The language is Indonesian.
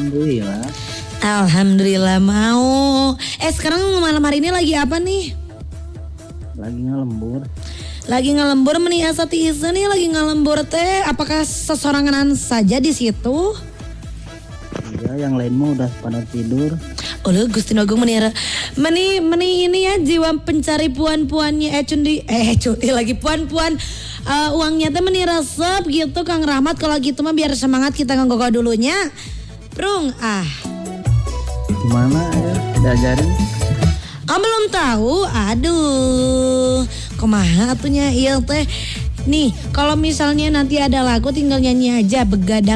Alhamdulillah. Alhamdulillah mau. Sekarang malam hari ini lagi apa nih? Lagi ngelembur. Lagi ngelembur meni asa ti Isa nih lagi ngelembur teh. Apakah sesorangan saja di situ? Iya, yang lain mah udah pada tidur. Oleh Gusti Agung meni ini ya jiwa pencari puan-puannya cundi lagi puan-puan uangnya teh meni resep gitu Kang Rahmat. Kalau gitu mah biar semangat kita nggogo dulunya. Prung Gimana ya? Diajarin? Belum tahu. Aduh, kumaha atunya ieu teh. Nih, kalau misalnya nanti ada lagu tinggal nyanyi aja begadang